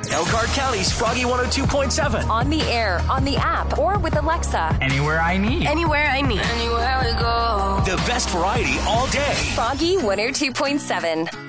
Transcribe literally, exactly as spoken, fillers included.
Elkhart County's Froggy one oh two point seven. On the air, on the app, or with Alexa. Anywhere I need. Anywhere I need. Anywhere we go. The best variety all day. Froggy one oh two point seven.